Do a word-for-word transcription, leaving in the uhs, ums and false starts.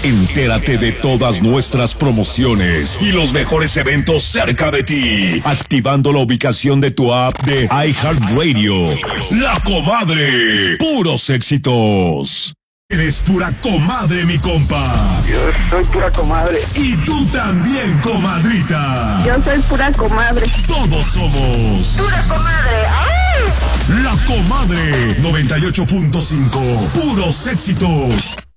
Entérate de todas nuestras promociones y los mejores eventos cerca de ti, activando la ubicación de tu app de iHeartRadio. La Comadre, puros éxitos. Eres pura comadre, mi compa. Yo soy pura comadre. Y tú también, comadrita. Yo soy pura comadre. Todos somos Pura comadre. ¡Ay! La Comadre noventa y ocho punto cinco. Puros éxitos.